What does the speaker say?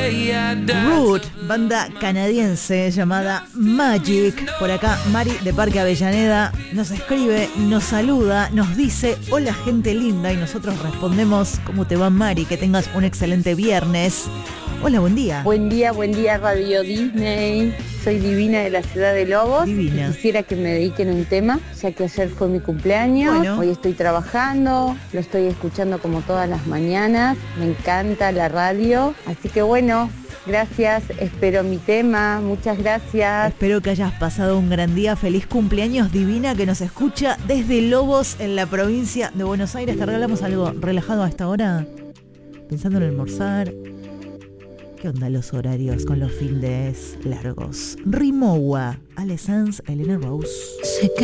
Root, banda canadiense llamada Magic. Por acá Mari de Parque Avellaneda nos escribe, nos saluda, nos dice hola gente linda y nosotros respondemos ¿cómo te va Mari? Que tengas un excelente viernes. Hola, buen día. Buen día Radio Disney. Soy Divina de la ciudad de Lobos. Divina. Quisiera que me dediquen un tema, ya que ayer fue mi cumpleaños. Bueno. Hoy estoy trabajando, lo estoy escuchando como todas las mañanas. Me encanta la radio. Así que bueno, gracias. Espero mi tema. Muchas gracias. Espero que hayas pasado un gran día. Feliz cumpleaños, Divina, que nos escucha desde Lobos, en la provincia de Buenos Aires. ¿Te regalamos algo relajado a esta hora? Pensando en almorzar. ¿Qué onda los horarios con los fines largos? Rimowa, Ale Sanz, Elena Rose.